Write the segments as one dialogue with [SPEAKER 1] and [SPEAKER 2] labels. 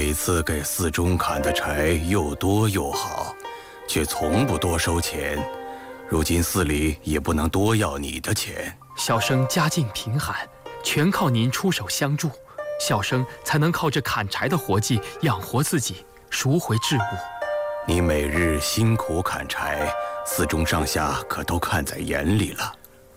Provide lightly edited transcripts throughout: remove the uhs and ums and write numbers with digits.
[SPEAKER 1] 每次给寺中砍的柴又多又好，却从不多收钱。如今寺里也不能多要你的钱。
[SPEAKER 2] 小生家境贫寒，全靠您出手相助，小生才能靠这砍柴的活计养活自己，赎回置物。
[SPEAKER 1] 你每日辛苦砍柴，寺中上下可都看在眼里了。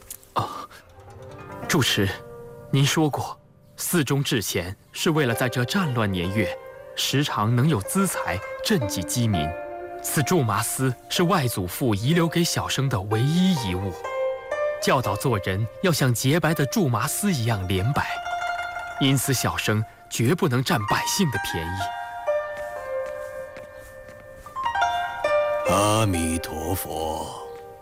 [SPEAKER 2] 住持，您说过，寺中置钱是为了在这战乱年月，时常能有资财赈济饥民。此苎麻丝是外祖父遗留给小生的唯一遗物，教导做人要像洁白的苎麻丝一样廉白，因此小生绝不能占百姓的便宜。
[SPEAKER 1] 阿弥陀佛。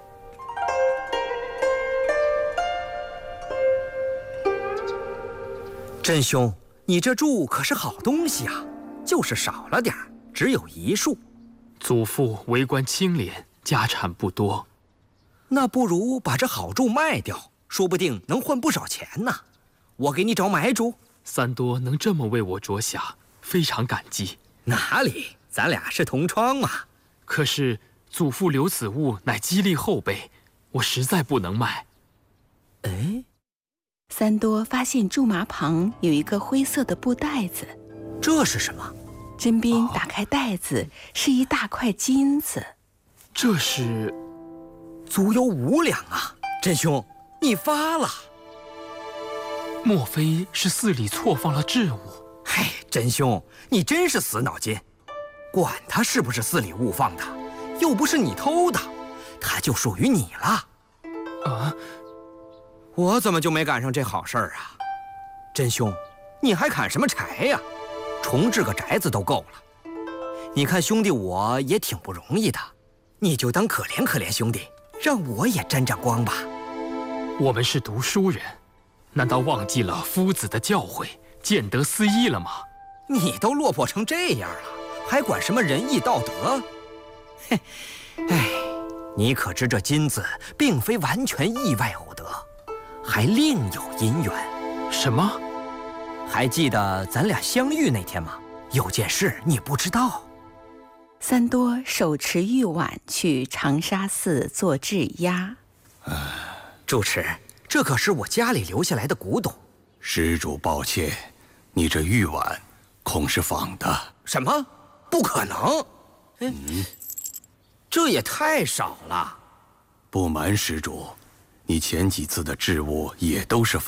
[SPEAKER 3] 真兄，你这柱可是好东西啊，就是少了点儿，只有1束。
[SPEAKER 2] 祖父为官清廉，家产不多。
[SPEAKER 3] 那不如把这好柱卖掉，说不定能换不少钱呢。我给你找买主。
[SPEAKER 2] 三多能这么为我着想，非常感激。
[SPEAKER 3] 哪里，咱俩是同窗嘛。
[SPEAKER 2] 可是祖父留此物乃激励后辈，我实在不能卖。
[SPEAKER 3] 哎，
[SPEAKER 4] 三多发现苎麻旁有一个灰色的布袋子，
[SPEAKER 3] 这是什么？
[SPEAKER 4] 真斌打开袋子，是一大块金子。
[SPEAKER 2] 这是
[SPEAKER 3] 足有5两啊！真兄，你发了。
[SPEAKER 2] 莫非是寺里错放了置物？
[SPEAKER 3] 嘿，真兄，你真是死脑筋！管他是不是寺里误放的，又不是你偷的，他就属于你了。
[SPEAKER 2] 啊！
[SPEAKER 3] 我怎么就没赶上这好事儿啊？真兄，你还砍什么柴呀？重置个宅子都够了。你看兄弟我也挺不容易的，你就当可怜可怜兄弟，让我也沾沾光吧。
[SPEAKER 2] 我们是读书人，难道忘记了夫子的教诲，见得思义了吗？
[SPEAKER 3] 你都落魄成这样了，还管什么仁义道德？嘿，哎，你可知这金子并非完全意外偶得，还另有因缘。
[SPEAKER 2] 什么？
[SPEAKER 3] 还记得咱俩相遇那天吗？有件事你不知道。
[SPEAKER 4] 三多手持玉碗去长沙寺做质押。
[SPEAKER 3] 主持，这可是我家里留下来的古董。
[SPEAKER 1] 施主抱歉，你这玉碗恐是仿的。
[SPEAKER 3] 什么？不可能！这也太少了。
[SPEAKER 1] 不瞒施主，你前几次的置物也都是仿